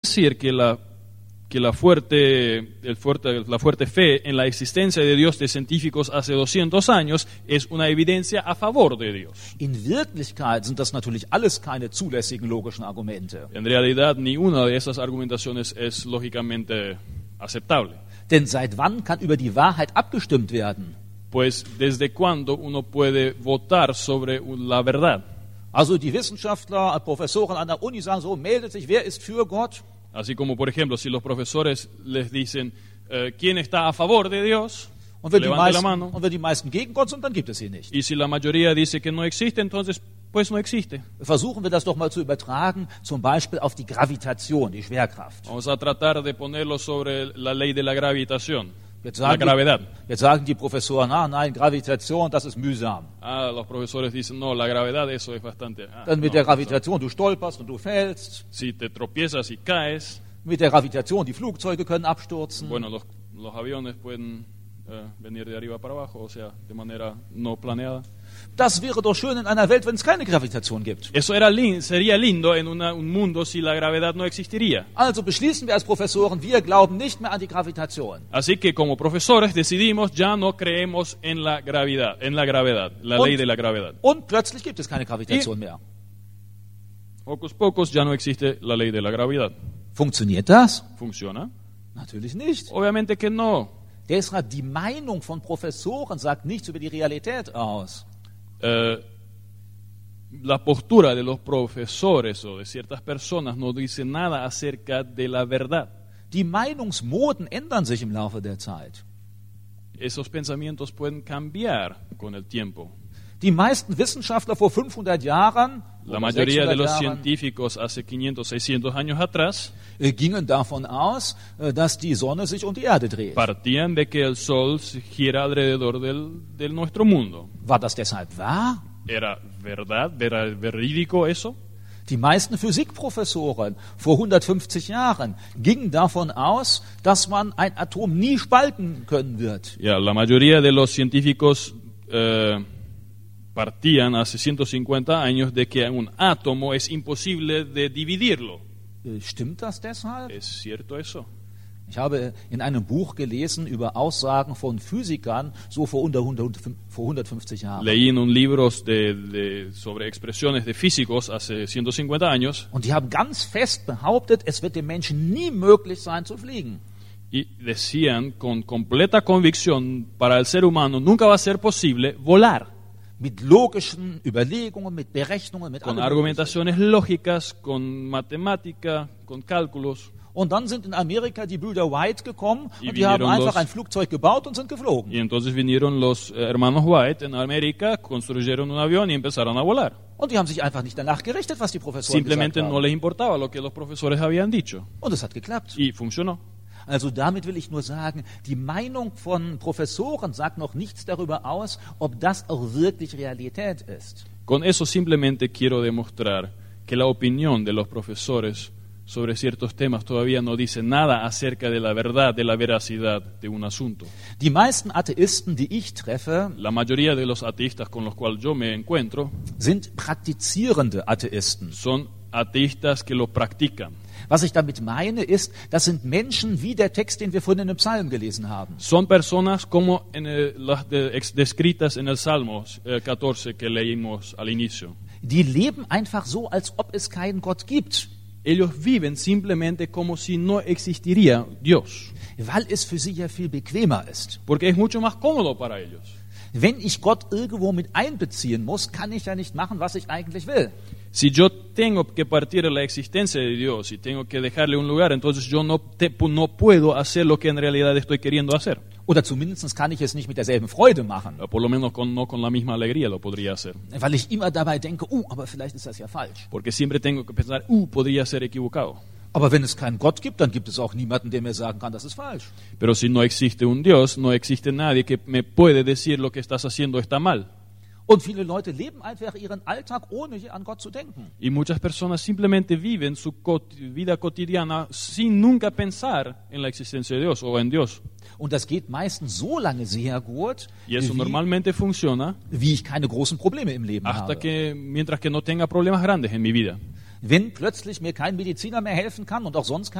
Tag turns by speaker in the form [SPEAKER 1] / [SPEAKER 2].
[SPEAKER 1] decir que la fuerte fe en la existencia de Dios de científicos hace 200 años es una evidencia a favor de Dios.
[SPEAKER 2] In Wirklichkeit sind das natürlich alles keine zulässigen logischen Argumente.
[SPEAKER 1] En realidad, ni una de esas argumentaciones es lógicamente aceptable.
[SPEAKER 2] Denn seit wann kann über die Wahrheit abgestimmt werden?
[SPEAKER 1] Pues, ¿desde cuándo uno puede votar sobre la verdad?
[SPEAKER 2] Also die Wissenschaftler, Professoren an der Uni sagen so, meldet sich, wer ist für Gott?
[SPEAKER 1] Así como, por ejemplo, si los profesores les dicen, ¿quién está a favor de Dios?
[SPEAKER 2] Und wenn,
[SPEAKER 1] Levante la mano.
[SPEAKER 2] die meisten gegen Gott sind, dann gibt es sie nicht.
[SPEAKER 1] Y si la mayoría dice que no existe, entonces, pues no existe.
[SPEAKER 2] Versuchen wir das doch mal zu übertragen, zum Beispiel auf die Gravitation, die Schwerkraft.
[SPEAKER 1] Vamos a tratar de ponerlo sobre la ley de la gravitación,
[SPEAKER 2] Jetzt
[SPEAKER 1] la gravedad.
[SPEAKER 2] Jetzt sagen die Professoren, nein, Gravitation, das ist mühsam.
[SPEAKER 1] Los profesores dicen, no, la gravedad, eso es bastante...
[SPEAKER 2] Dann mit
[SPEAKER 1] no,
[SPEAKER 2] der Gravitation, du stolperst und du fällst.
[SPEAKER 1] Si te tropiezas y caes,
[SPEAKER 2] Mit der Gravitation, die Flugzeuge können abstürzen.
[SPEAKER 1] bueno, los aviones pueden venir de arriba para abajo, o sea, de manera no planeada.
[SPEAKER 2] Das wäre doch schön in einer Welt, wenn es keine Gravitation gibt.
[SPEAKER 1] Eso sería lindo en un mundo si la gravedad no existiría.
[SPEAKER 2] Also beschließen wir als Professoren, wir glauben nicht mehr an die Gravitation.
[SPEAKER 1] Así que como profesores decidimos, ya no creemos en la gravedad, la ley de la gravedad.
[SPEAKER 2] Und plötzlich gibt es keine Gravitation mehr.
[SPEAKER 1] Pocos pocos ya no existe la ley de la gravedad.
[SPEAKER 2] Funktioniert das?
[SPEAKER 1] ¿Funciona?
[SPEAKER 2] Natürlich nicht.
[SPEAKER 1] Obviamente que no.
[SPEAKER 2] Deshalb die Meinung von Professoren sagt nichts über die Realität aus.
[SPEAKER 1] La postura de los profesores o de ciertas personas no dice nada acerca de la verdad.
[SPEAKER 2] Die Meinungsmoden ändern sich im Laufe der Zeit.
[SPEAKER 1] Esos pensamientos pueden cambiar con el tiempo.
[SPEAKER 2] Die meisten Wissenschaftler vor 500 Jahren,
[SPEAKER 1] La mayoría de los
[SPEAKER 2] 600
[SPEAKER 1] científicos hace 500, 600 años atrás
[SPEAKER 2] gingen davon aus, dass die Sonne sich um die Erde dreht.
[SPEAKER 1] partían de que el Sol gira alrededor de nuestro mundo.
[SPEAKER 2] War das deshalb wahr?
[SPEAKER 1] ¿Era verdad? ¿Era verídico eso?
[SPEAKER 2] Die meisten Physikprofessoren vor 150 Jahren gingen davon aus, dass man ein Atom nie spalten können wird.
[SPEAKER 1] Ya, la mayoría de los científicos partían hace 150 años de que un átomo es imposible de dividirlo.
[SPEAKER 2] Stimmt das deshalb?
[SPEAKER 1] ¿Es cierto eso?
[SPEAKER 2] Ich habe in einem Buch gelesen über Aussagen von Physikern so vor 150 Jahren.
[SPEAKER 1] Leí en un libro sobre expresiones de físicos hace 150 años
[SPEAKER 2] Und die haben ganz fest behauptet, es wird dem Menschen nie möglich sein zu fliegen.
[SPEAKER 1] y decían con completa convicción, para el ser humano nunca va a ser posible volar.
[SPEAKER 2] Mit logischen Überlegungen, mit Berechnungen, mit
[SPEAKER 1] Con
[SPEAKER 2] allem
[SPEAKER 1] argumentaciones lógicas, con matemática, con cálculos.
[SPEAKER 2] Und dann sind in Amerika die Brüder White gekommen
[SPEAKER 1] Y
[SPEAKER 2] und die haben
[SPEAKER 1] vinieron
[SPEAKER 2] einfach
[SPEAKER 1] los-
[SPEAKER 2] ein Flugzeug gebaut und sind geflogen.
[SPEAKER 1] Y entonces vinieron los hermanos White en América, construyeron un avión y empezaron a volar.
[SPEAKER 2] Und die haben sich einfach nicht danach gerichtet, was die Professoren
[SPEAKER 1] Simplemente
[SPEAKER 2] gesagt
[SPEAKER 1] no
[SPEAKER 2] haben.
[SPEAKER 1] les importaba lo que los profesores habían dicho.
[SPEAKER 2] Und es hat geklappt.
[SPEAKER 1] Y funcionó.
[SPEAKER 2] Also damit will ich nur sagen, die Meinung von Professoren sagt noch nichts darüber aus, ob das auch wirklich Realität ist.
[SPEAKER 1] Con eso simplemente quiero demostrar que la opinión de los profesores sobre ciertos temas todavía no dice nada acerca de la verdad, de la veracidad de un asunto.
[SPEAKER 2] Die meisten Atheisten, die ich treffe,
[SPEAKER 1] La mayoría de los ateístas con los cuales yo me encuentro
[SPEAKER 2] sind praktizierende Atheisten.
[SPEAKER 1] son ateístas que lo practican.
[SPEAKER 2] Was ich damit meine, ist, das sind Menschen wie der Text, den wir vorhin in dem Psalm gelesen haben.
[SPEAKER 1] Son personas como las descritas en el Salmo 14 que leímos al inicio.
[SPEAKER 2] Die leben einfach so, als ob es keinen Gott gibt,
[SPEAKER 1] Ellos viven simplemente como si no existiría Dios,
[SPEAKER 2] weil es für sie ja viel bequemer ist.
[SPEAKER 1] porque es mucho más cómodo para ellos.
[SPEAKER 2] Wenn ich Gott irgendwo mit einbeziehen muss, kann ich ja nicht machen, was ich eigentlich will.
[SPEAKER 1] Si yo tengo que partir de la existencia de Dios y tengo que dejarle un lugar, entonces yo no puedo hacer lo que en realidad estoy queriendo hacer.
[SPEAKER 2] Oder zumindest kann ich es nicht mit derselben Freude machen,
[SPEAKER 1] O por lo menos no con la misma alegría lo podría hacer.
[SPEAKER 2] weil ich immer dabei denke, aber vielleicht ist das ja falsch.
[SPEAKER 1] Porque siempre tengo que pensar, podría ser equivocado.
[SPEAKER 2] Aber wenn es keinen Gott gibt, dann gibt es auch niemanden, der mir sagen kann, das ist falsch.
[SPEAKER 1] Pero si no existe un Dios, no existe nadie que me puede decir lo que estás haciendo está mal.
[SPEAKER 2] Und viele Leute leben einfach ihren Alltag, ohne an Gott zu denken.
[SPEAKER 1] Y muchas personas simplemente viven su vida cotidiana sin nunca pensar en la existencia de Dios o en Dios.
[SPEAKER 2] Und das geht meistens so lange sehr gut,
[SPEAKER 1] Y eso normalmente funciona
[SPEAKER 2] wie ich keine großen Probleme im Leben
[SPEAKER 1] hasta
[SPEAKER 2] habe.
[SPEAKER 1] mientras que no tenga problemas grandes en mi vida.
[SPEAKER 2] Wenn plötzlich mir kein Mediziner mehr helfen kann und auch sonst